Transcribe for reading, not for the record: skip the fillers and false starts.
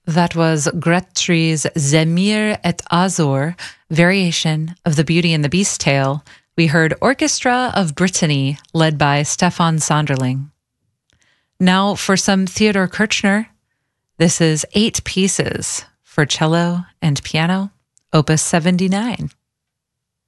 That was Grétry's Zemir et Azur, variation of the Beauty and the Beast tale. We heard Orchestra of Brittany, led by Stefan Sonderling. Now for some Theodor Kirchner. This is 8 pieces for cello and piano, Opus 79.